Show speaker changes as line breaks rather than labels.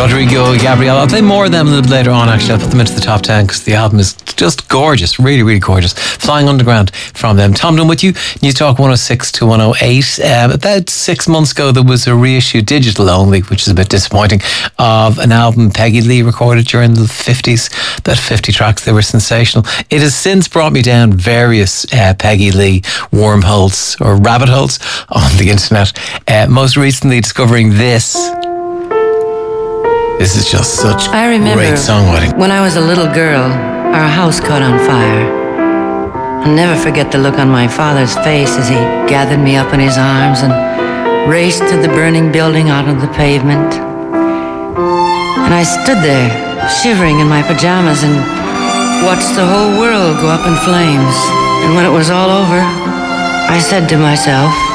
Rodrigo, Gabriel. I'll play more of them a little later on, actually. I'll put them into the top 10 because the album is just gorgeous. Really, really gorgeous. Flying Underground from them. Tom Dunn with you. News Talk 106 to 108. About 6 months ago, there was a reissue, digital only, which is a bit disappointing, of an album Peggy Lee recorded during the 50s. About 50 tracks. They were sensational. It has since brought me down various Peggy Lee wormholes or rabbit holes on the internet. Most recently discovering this. This is just such great songwriting.
When I was a little girl, our house caught on fire. I'll never forget the look on my father's face as he gathered me up in his arms and raced to the burning building out on the pavement. And I stood there, shivering in my pajamas, and watched the whole world go up in flames. And when it was all over, I said to myself,